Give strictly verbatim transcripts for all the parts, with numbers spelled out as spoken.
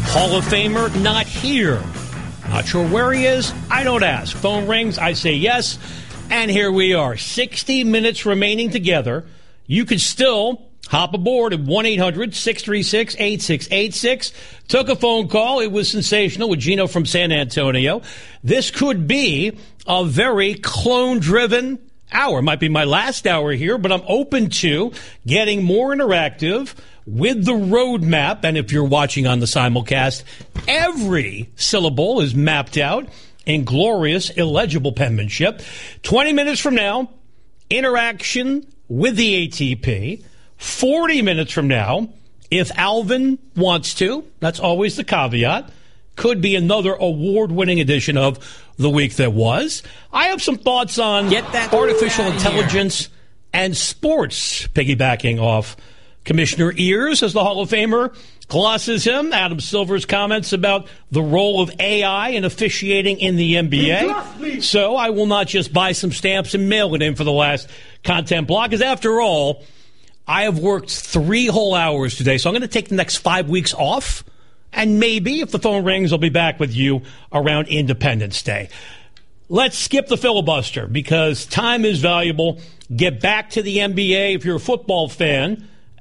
Hall of Famer not here. Not sure where he is. I don't ask. Phone rings. I say yes. And here we are. sixty minutes remaining together. You could still hop aboard at one eight hundred six three six eight six eight six. Took a phone call. It was sensational with Gino from San Antonio. This could be a very clone-driven hour. Might be my last hour here, but I'm open to getting more interactive with the roadmap. And if you're watching on the simulcast, every syllable is mapped out in glorious, illegible penmanship. twenty minutes from now, interaction with the A T P. forty minutes from now, if Alvin wants to, that's always the caveat, could be another award-winning edition of The Week That Was. I have some thoughts on Get that artificial intelligence and sports, piggybacking off Commissioner Ears, as the Hall of Famer glosses him. Adam Silver's comments about the role of A I in officiating in the N B A. So I will not just buy some stamps and mail it in for the last content block, because after all, I have worked three whole hours today, so I'm going to take the next five weeks off, and maybe if the phone rings, I'll be back with you around Independence Day. Let's skip the filibuster because time is valuable. Get back to the N B A if you're a football fan,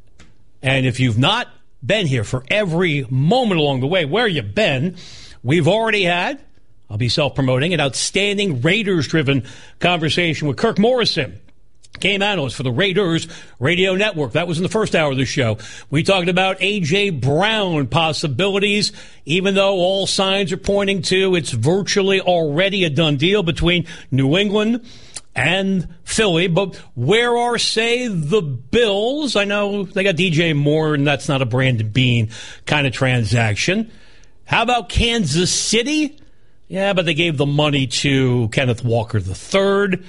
and if you've not been here for every moment along the way, where you been, we've already had, I'll be self-promoting, an outstanding Raiders-driven conversation with Kirk Morrison, game analyst for the Raiders Radio Network. That was in the first hour of the show. We talked about A J. Brown possibilities, even though all signs are pointing to it's virtually already a done deal between New England and Philly. But where are, say, the Bills? I know they got D J Moore, and that's not a Brandon Beane kind of transaction. How about Kansas City? Yeah, but they gave the money to Kenneth Walker the third.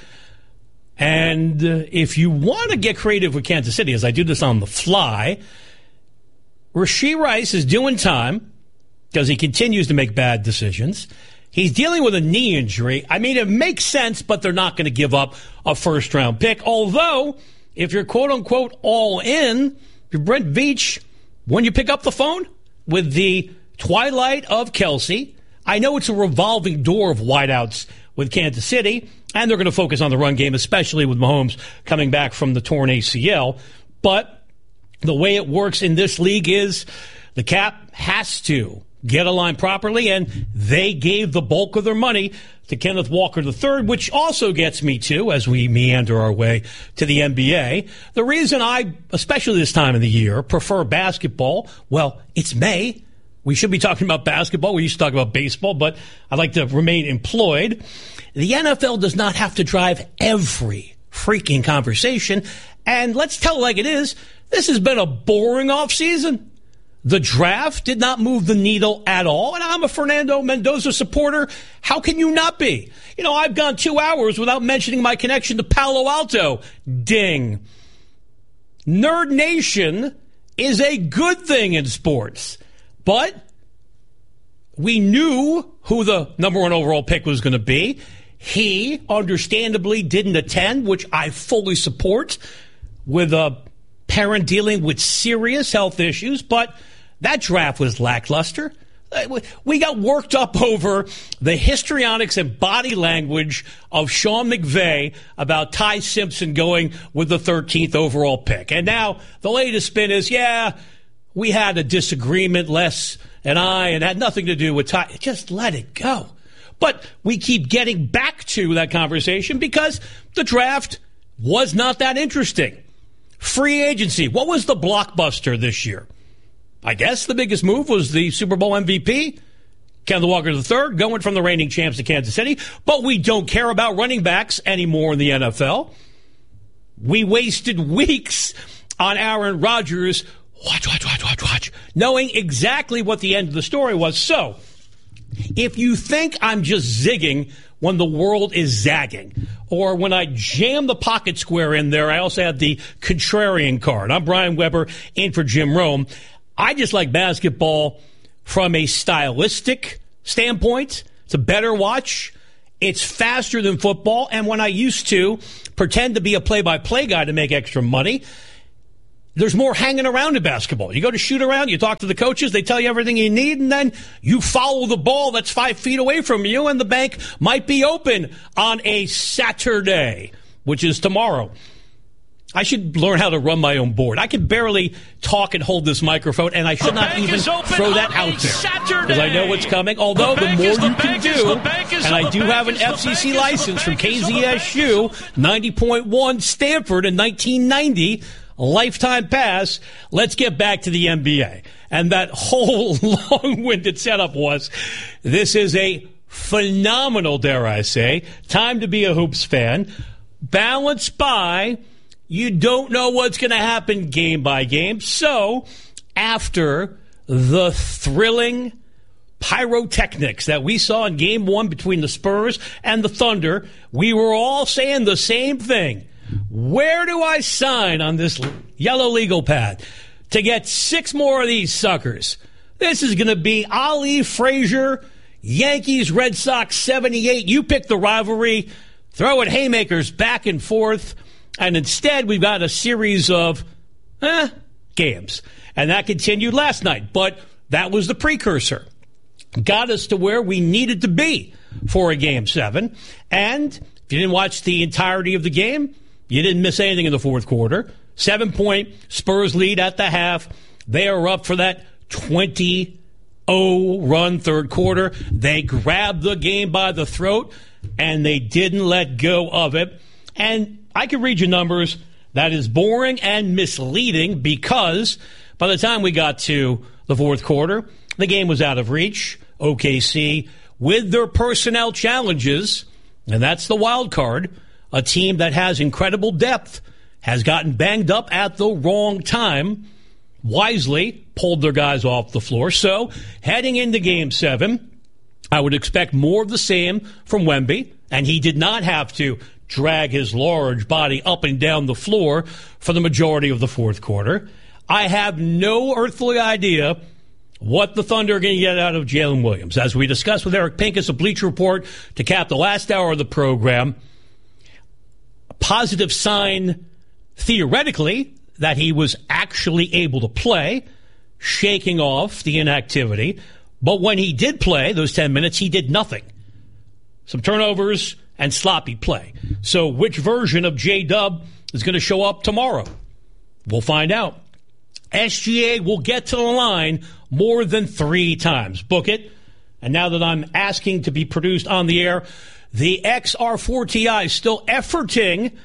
And uh, if you want to get creative with Kansas City, as I do this on the fly, Rashee Rice is doing time because he continues to make bad decisions. He's dealing with a knee injury. I mean, it makes sense, but they're not going to give up a first-round pick. Although, if you're quote-unquote all in, you're Brent Veach, when you pick up the phone with the twilight of Kelsey, I know it's a revolving door of wideouts with Kansas City, and they're going to focus on the run game, especially with Mahomes coming back from the torn A C L. But the way it works in this league is the cap has to get aligned properly, and they gave the bulk of their money to Kenneth Walker the third, which also gets me to, as we meander our way to the N B A, the reason I, especially this time of the year, prefer basketball, well, it's May. We should be talking about basketball. We used to talk about baseball, but I'd like to remain employed. The N F L does not have to drive every freaking conversation. And let's tell it like it is. This has been a boring offseason. The draft did not move the needle at all. And I'm a Fernando Mendoza supporter. How can you not be? You know, I've gone two hours without mentioning my connection to Palo Alto. Ding. Nerd Nation is a good thing in sports. But we knew who the number one overall pick was going to be. He, understandably, didn't attend, which I fully support, with a parent dealing with serious health issues. But that draft was lackluster. We got worked up over the histrionics and body language of Sean McVay about Ty Simpson going with the thirteenth overall pick. And now the latest spin is, yeah, we had a disagreement, Les and I, and had nothing to do with Ty. Just let it go. But we keep getting back to that conversation because the draft was not that interesting. Free agency. What was the blockbuster this year? I guess the biggest move was the Super Bowl M V P, Kenneth Walker the third, going from the reigning champs to Kansas City. But we don't care about running backs anymore in the N F L. We wasted weeks on Aaron Rodgers. Watch, watch, watch, watch, watch. Knowing exactly what the end of the story was. So, if you think I'm just zigging when the world is zagging, or when I jam the pocket square in there, I also have the contrarian card. I'm Brian Weber in for Jim Rome. I just like basketball from a stylistic standpoint. It's a better watch. It's faster than football. And when I used to pretend to be a play-by-play guy to make extra money, there's more hanging around in basketball. You go to shoot around, you talk to the coaches, they tell you everything you need, and then you follow the ball that's five feet away from you, and the bank might be open on a Saturday, which is tomorrow. I should learn how to run my own board. I can barely talk and hold this microphone, and I should not even throw that out there because I know what's coming. Although the, the more you can do, and I do have an F C C license from K Z S U, ninety point one Stanford in nineteen ninety, a lifetime pass. Let's get back to the N B A. And that whole long-winded setup was, this is a phenomenal, dare I say, time to be a Hoops fan, balanced by you don't know what's going to happen game by game. So after the thrilling pyrotechnics that we saw in game one between the Spurs and the Thunder, we were all saying the same thing. Where do I sign on this yellow legal pad to get six more of these suckers? This is going to be Ali Frazier, Yankees, Red Sox, seventy-eight. You pick the rivalry, throw it haymakers back and forth. And instead, we've got a series of eh, games. And that continued last night. But that was the precursor. Got us to where we needed to be for a game seven. And if you didn't watch the entirety of the game, you didn't miss anything in the fourth quarter. Seven-point Spurs lead at the half. They are up for that twenty oh run third quarter. They grabbed the game by the throat, and they didn't let go of it. And I can read you numbers. That is boring and misleading because by the time we got to the fourth quarter, the game was out of reach. O K C, with their personnel challenges, and that's the wild card, a team that has incredible depth, has gotten banged up at the wrong time, wisely pulled their guys off the floor. So heading into game seven, I would expect more of the same from Wemby, and he did not have to drag his large body up and down the floor for the majority of the fourth quarter. I have no earthly idea what the Thunder are going to get out of Jalen Williams. As we discussed with Eric Pincus of Bleacher Report to cap the last hour of the program, a positive sign theoretically that he was actually able to play, shaking off the inactivity. But when he did play, those ten minutes, he did nothing. Some turnovers and sloppy play. So which version of J-Dub is going to show up tomorrow? We'll find out. S G A will get to the line more than three times. Book it. And now that I'm asking to be produced on the air, the X R four T I is still efforting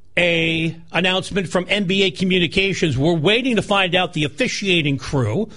a announcement from N B A Communications. We're waiting to find out the officiating crew.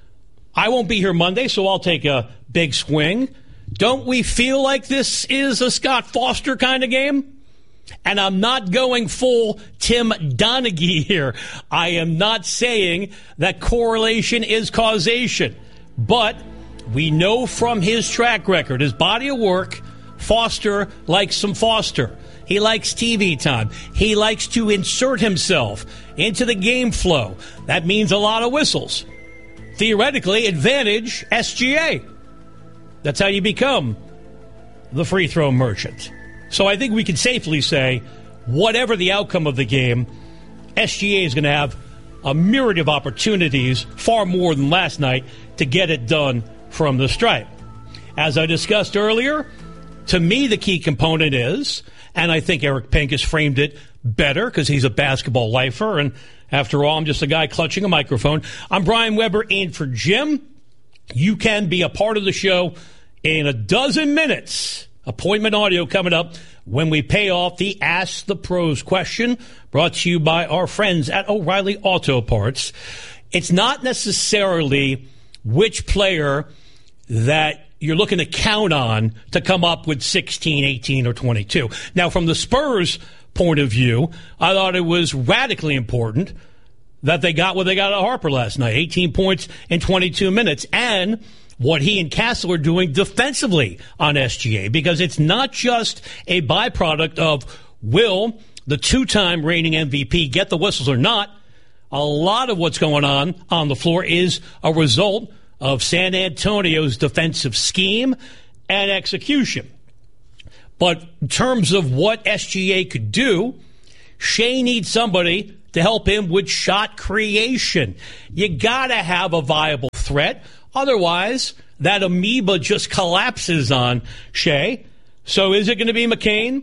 I won't be here Monday, so I'll take a big swing. Don't we feel like this is a Scott Foster kind of game? And I'm not going full Tim Donaghy here. I am not saying that correlation is causation. But we know from his track record, his body of work, Foster likes some Foster. He likes T V time. He likes to insert himself into the game flow. That means a lot of whistles. Theoretically, advantage S G A. That's how you become the free throw merchant. So I think we can safely say, whatever the outcome of the game, S G A is going to have a myriad of opportunities, far more than last night, to get it done from the stripe. As I discussed earlier, to me the key component is, and I think Eric Pincus framed it better because he's a basketball lifer, and after all, I'm just a guy clutching a microphone. I'm Brian Weber in for Jim. You can be a part of the show in a dozen minutes. Appointment audio coming up when we pay off the Ask the Pros question, brought to you by our friends at O'Reilly Auto Parts. It's not necessarily which player that you're looking to count on to come up with sixteen, eighteen, or twenty-two. Now, from the Spurs' point of view, I thought it was radically important that they got what they got at Harper last night, eighteen points in twenty-two minutes, and what he and Castle are doing defensively on S G A, because it's not just a byproduct of will the two-time reigning M V P get the whistles or not. A lot of what's going on on the floor is a result of San Antonio's defensive scheme and execution. But in terms of what S G A could do, Shea needs somebody to help him with shot creation. You got to have a viable threat. Otherwise, that amoeba just collapses on Shea. So is it going to be McCain?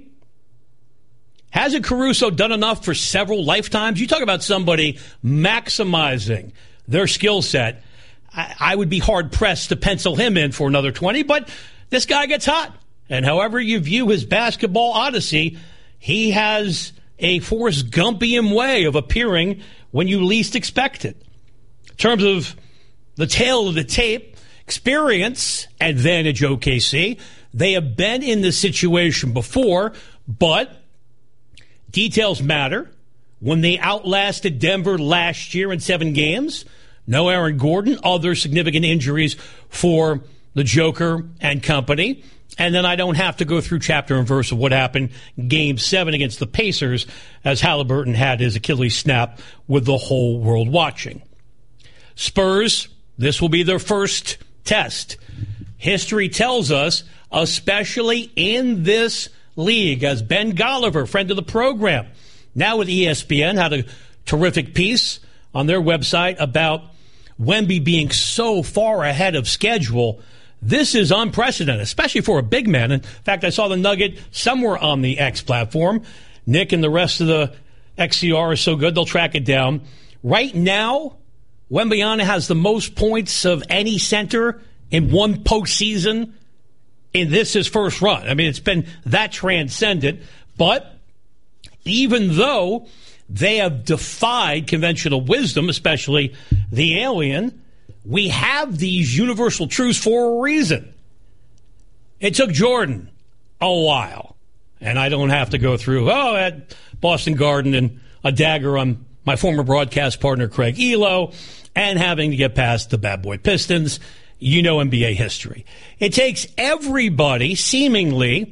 Hasn't Caruso done enough for several lifetimes? You talk about somebody maximizing their skill set. I, I would be hard-pressed to pencil him in for another twenty, but this guy gets hot. And however you view his basketball odyssey, he has a Forrest Gumpian way of appearing when you least expect it. In terms of the tail of the tape, experience, advantage O K C. They have been in this situation before, but details matter. When they outlasted Denver last year in seven games, no Aaron Gordon, other significant injuries for the Joker and company. And then I don't have to go through chapter and verse of what happened game seven against the Pacers as Halliburton had his Achilles snap with the whole world watching. Spurs, this will be their first test. History tells us, especially in this league, as Ben Golliver, friend of the program, now with E S P N, had a terrific piece on their website about Wemby being so far ahead of schedule. This is unprecedented, especially for a big man. In fact, I saw the nugget somewhere on the X platform. Nick and the rest of the X C R are so good, they'll track it down. Right now, Wembanyama has the most points of any center in one postseason in this his first run. I mean, it's been that transcendent. But even though they have defied conventional wisdom, especially the alien, we have these universal truths for a reason. It took Jordan a while. And I don't have to go through, oh, at Boston Garden and a dagger on my former broadcast partner, Craig Elo, and having to get past the bad boy Pistons. You know N B A history. It takes everybody, seemingly,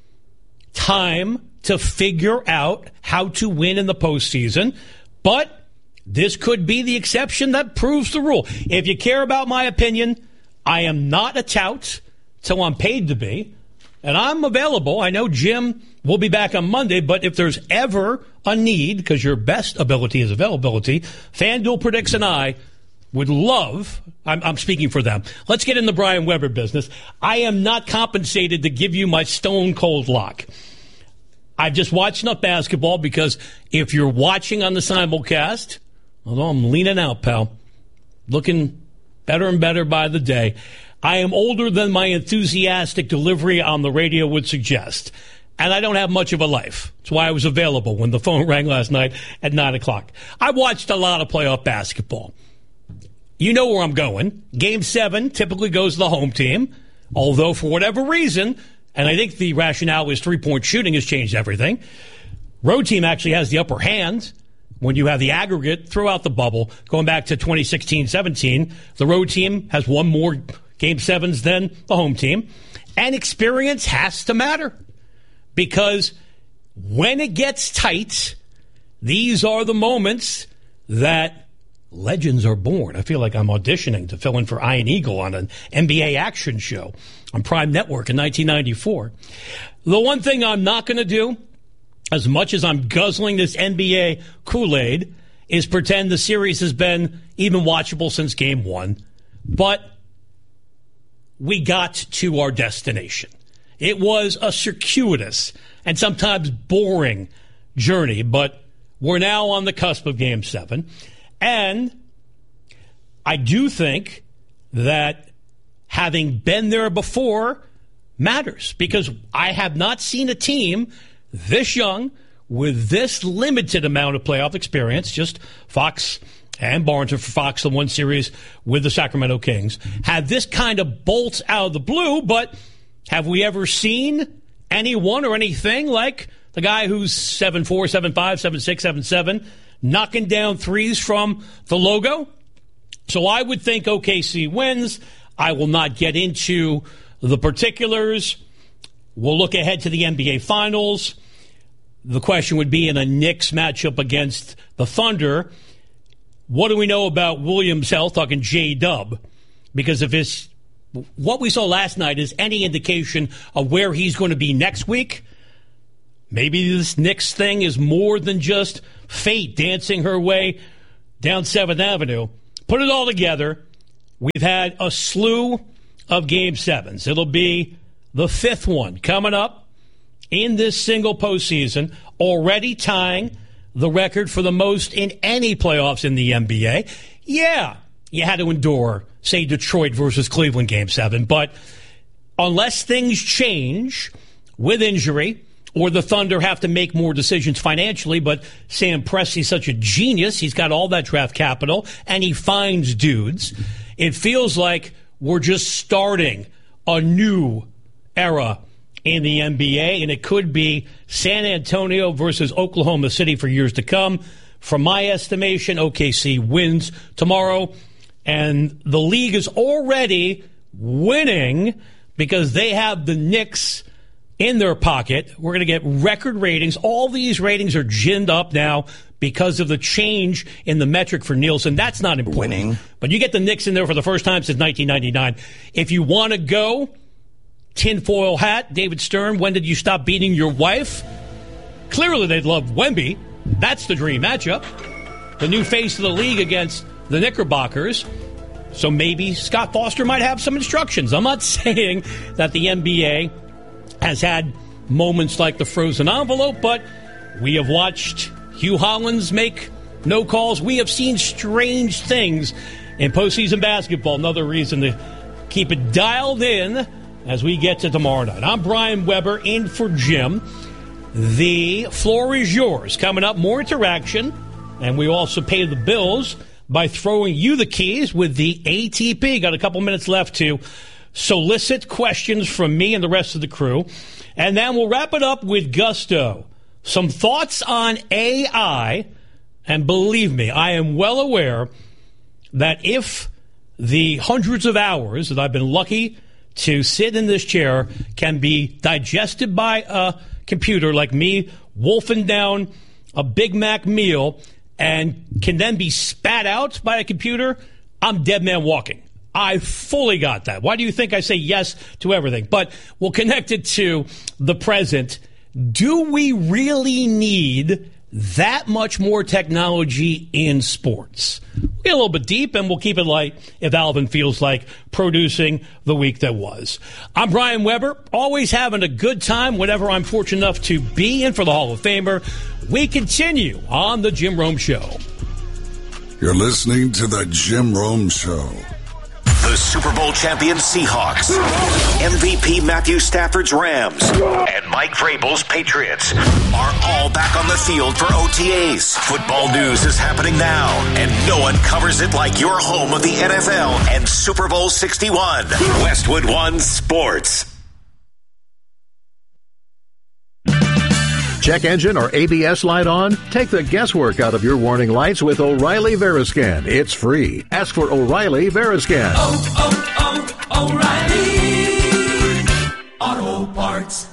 time to figure out how to win in the postseason. But this could be the exception that proves the rule. If you care about my opinion, I am not a tout till I'm paid to be. And I'm available. I know Jim will be back on Monday, but if there's ever a need, because your best ability is availability, FanDuel Predicts and I would love, I'm, I'm speaking for them, let's get in the Brian Weber business. I am not compensated to give you my stone cold lock. I've just watched enough basketball because if you're watching on the simulcast, although I'm leaning out, pal, looking better and better by the day, I am older than my enthusiastic delivery on the radio would suggest. And I don't have much of a life. That's why I was available when the phone rang last night at nine o'clock. I watched a lot of playoff basketball. You know where I'm going. Game seven typically goes to the home team, although for whatever reason, and I think the rationale is three-point shooting has changed everything, road team actually has the upper hand when you have the aggregate throughout the bubble. Going back to twenty sixteen seventeen, the road team has won more game sevens than the home team. And experience has to matter because when it gets tight, these are the moments that legends are born. I feel like I'm auditioning to fill in for Ian Eagle on an N B A action show on Prime Network in nineteen ninety-four. The one thing I'm not going to do, as much as I'm guzzling this N B A Kool-Aid, is pretend the series has been even watchable since game one. But we got to our destination. It was a circuitous and sometimes boring journey, but we're now on the cusp of game seven. And I do think that having been there before matters because I have not seen a team this young with this limited amount of playoff experience, just Fox and Barnes for Fox, the one series with the Sacramento Kings, have this kind of bolts out of the blue, but have we ever seen anyone or anything like the guy who's seven four, seven five, seven six, seven seven, knocking down threes from the logo? So I would think O K C wins. I will not get into the particulars. We'll look ahead to the N B A Finals. The question would be in a Knicks matchup against the Thunder, what do we know about Williams' health, talking J-Dub? Because if it's what we saw last night is any indication of where he's going to be next week, Maybe this Knicks thing is more than just fate dancing her way down seventh Avenue. Put it all together. We've had a slew of Game sevens. It'll be the fifth one coming up in this single postseason, already tying the record for the most in any playoffs in the N B A. Yeah, you had to endure, say, Detroit versus Cleveland Game seven, but unless things change with injury or the Thunder have to make more decisions financially, but Sam Presti's such a genius, he's got all that draft capital, and he finds dudes, it feels like we're just starting a new era in the N B A, and it could be San Antonio versus Oklahoma City for years to come. From my estimation, O K C wins tomorrow, and the league is already winning because they have the Knicks in their pocket. We're going to get record ratings. All these ratings are ginned up now because of the change in the metric for Nielsen. That's not important. Winning. But you get the Knicks in there for the first time since nineteen ninety-nine. If you want to go, tinfoil hat, David Stern, when did you stop beating your wife? Clearly they'd love Wemby. That's the dream matchup. The new face of the league against the Knickerbockers. So maybe Scott Foster might have some instructions. I'm not saying that the N B A has had moments like the frozen envelope, but we have watched Hugh Hollins make no calls. We have seen strange things in postseason basketball. Another reason to keep it dialed in as we get to tomorrow night. I'm Brian Weber, in for Jim. The floor is yours. Coming up, more interaction, and we also pay the bills by throwing you the keys with the A T P. Got a couple minutes left to solicit questions from me and the rest of the crew. And then we'll wrap it up with Gusto. Some thoughts on A I. And believe me, I am well aware that if the hundreds of hours that I've been lucky to sit in this chair can be digested by a computer like me, wolfing down a Big Mac meal, and can then be spat out by a computer, I'm dead man walking. I fully got that. Why do you think I say yes to everything? But we'll connect it to the present. Do we really need that much more technology in sports? We'll get a little bit deep, and we'll keep it light if Alvin feels like producing the week that was. I'm Brian Weber, always having a good time whenever I'm fortunate enough to be in for the Hall of Famer. We continue on The Jim Rome Show. You're listening to The Jim Rome Show. The Super Bowl champion Seahawks, M V P Matthew Stafford's Rams, and Mike Vrabel's Patriots are all back on the field for O T As. Football news is happening now, and no one covers it like your home of the N F L and Super Bowl sixty-one. Westwood One Sports. Check engine or A B S light on? Take the guesswork out of your warning lights with O'Reilly Veriscan. It's free. Ask for O'Reilly Veriscan. Oh, oh, oh, O'Reilly Auto Parts.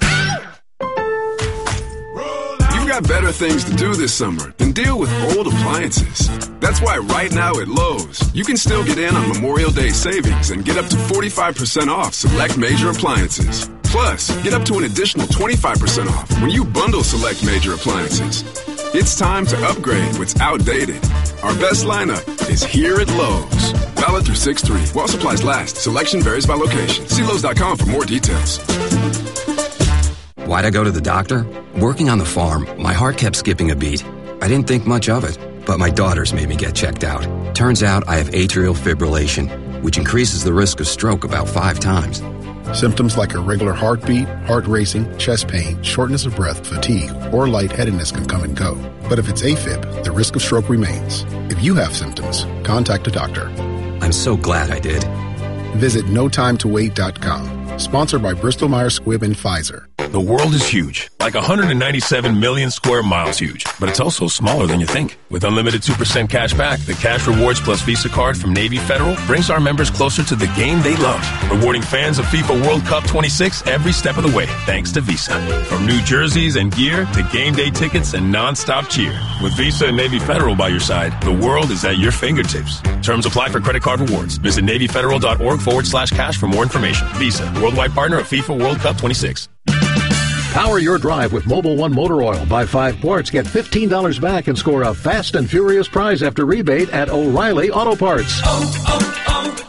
You've got better things to do this summer than deal with old appliances. That's why right now at Lowe's, you can still get in on Memorial Day savings and get up to forty-five percent off select major appliances. Plus, get up to an additional twenty-five percent off when you bundle select major appliances. It's time to upgrade what's outdated. Our best lineup is here at Lowe's. Valid through six three. While supplies last. Selection varies by location. See Lowe's dot com for more details. Why'd I go to the doctor? Working on the farm, my heart kept skipping a beat. I didn't think much of it, but my daughters made me get checked out. Turns out I have atrial fibrillation, which increases the risk of stroke about five times. Symptoms like irregular heartbeat, heart racing, chest pain, shortness of breath, fatigue, or lightheadedness can come and go. But if it's AFib, the risk of stroke remains. If you have symptoms, contact a doctor. I'm so glad I did. Visit no time to wait dot com. Sponsored by Bristol-Myers Squibb and Pfizer. The world is huge, like one hundred ninety-seven million square miles huge, but it's also smaller than you think. With unlimited two percent cash back, the Cash Rewards Plus Visa card from Navy Federal brings our members closer to the game they love, rewarding fans of FIFA World Cup twenty-six every step of the way, thanks to Visa. From new jerseys and gear to game day tickets and non-stop cheer. With Visa and Navy Federal by your side, the world is at your fingertips. Terms apply for credit card rewards. Visit NavyFederal.org forward slash cash for more information. Visa, worldwide partner of FIFA World Cup twenty-six. Power your drive with Mobil one Motor Oil. Buy five quarts, get fifteen dollars back, and score a fast and furious prize after rebate at O'Reilly Auto Parts. Oh,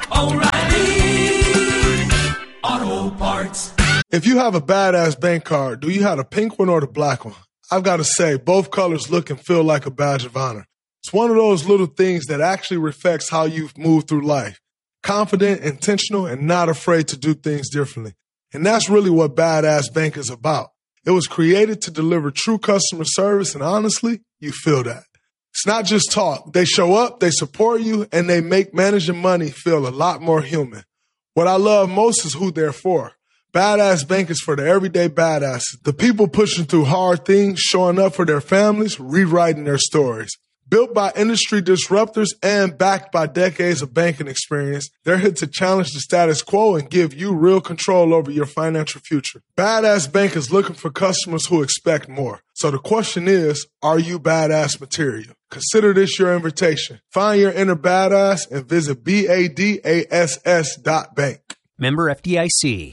oh, oh, O'Reilly Auto Parts. If you have a badass bank card, do you have the pink one or the black one? I've got to say, both colors look and feel like a badge of honor. It's one of those little things that actually reflects how you've moved through life. Confident, intentional, and not afraid to do things differently. And that's really what Badass Bank is about. It was created to deliver true customer service, and honestly, you feel that. It's not just talk. They show up, they support you, and they make managing money feel a lot more human. What I love most is who they're for. Badass Bank is for the everyday badasses, the people pushing through hard things, showing up for their families, rewriting their stories. Built by industry disruptors and backed by decades of banking experience, they're here to challenge the status quo and give you real control over your financial future. Badass Bank is looking for customers who expect more. So the question is, are you badass material? Consider this your invitation. Find your inner badass and visit B A D A S S dot bank. Member F D I C.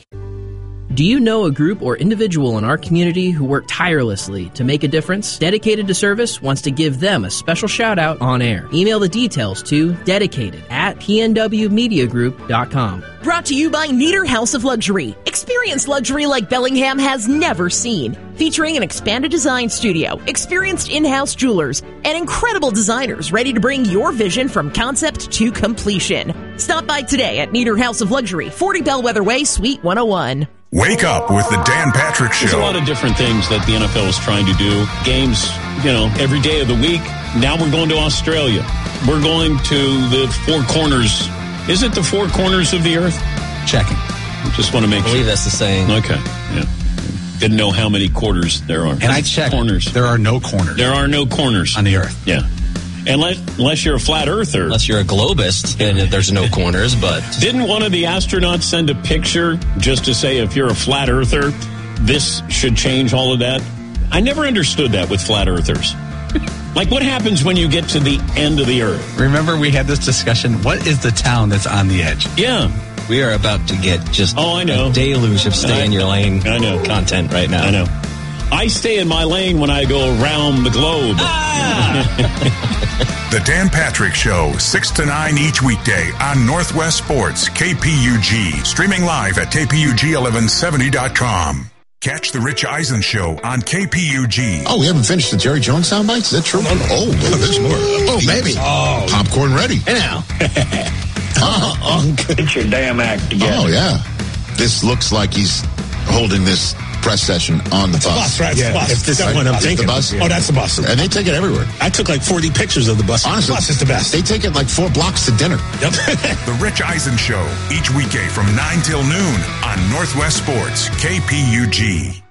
Do you know a group or individual in our community who work tirelessly to make a difference? Dedicated to Service wants to give them a special shout out on air. Email the details to dedicated at p n w media group dot com. Brought to you by Nieder House of Luxury. Experience luxury like Bellingham has never seen. Featuring an expanded design studio, experienced in-house jewelers, and incredible designers ready to bring your vision from concept to completion. Stop by today at Nieder House of Luxury, forty Bellwether Way, Suite one oh one. Wake up with the Dan Patrick Show. There's a lot of different things that the N F L is trying to do. Games, you know, every day of the week. Now we're going to Australia. We're going to the four corners. Is it the four corners of the earth? Checking. Just want to make I believe sure. that's the saying. Okay. Yeah. Didn't know how many quarters there are. And I checked. Corners. There are no corners. There are no corners on the earth. Yeah. Unless, unless you're a flat earther. Unless you're a globist, and there's no corners, but... Didn't one of the astronauts send a picture just to say if you're a flat earther, this should change all of that? I never understood that with flat earthers. Like, what happens when you get to the end of the earth? Remember we had this discussion, what is the town that's on the edge? Yeah. We are about to get just oh, I know. a deluge of stay I, in your lane I know. content right now. I know. I stay in my lane when I go around the globe. Ah! The Dan Patrick Show, six to nine each weekday on Northwest Sports, K P U G. Streaming live at K P U G eleven seventy dot com. Catch the Rich Eisen Show on K P U G. Oh, we haven't finished the Jerry Jones soundbites? Is that true? Oh, no. Oh, there's more. Oh, maybe. Oh. Popcorn ready. Hey, now. uh-huh. Get your damn act together. Oh, yeah. This looks like he's holding this press session on the it's bus. bus, right? It's yeah. the bus. If this is that one I'm thinking. The bus? Oh, that's the bus. And they take it everywhere. I took like forty pictures of the bus. Honestly, the bus is the best. They take it like four blocks to dinner. Yep. The Rich Eisen Show, each weekday from nine till noon on Northwest Sports, K P U G.